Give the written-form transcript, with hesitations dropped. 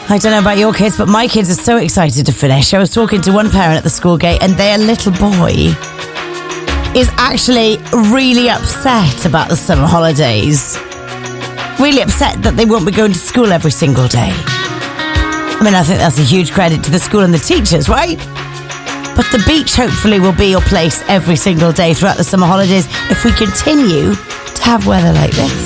I don't know about your kids, but my kids are so excited to finish. I was talking to one parent at the school gate, and their little boy is actually really upset about the summer holidays. Really upset that they won't be going to school every single day. I mean, I think that's a huge credit to the school and the teachers, right? But the beach hopefully will be your place every single day throughout the summer holidays if we continue to have weather like this.